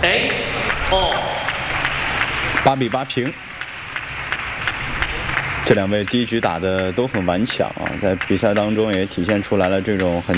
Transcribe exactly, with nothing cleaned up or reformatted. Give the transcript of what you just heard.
哎，哦， 八比八平。这两位第一局打的都很顽强啊，在比赛当中也体现出来了这种很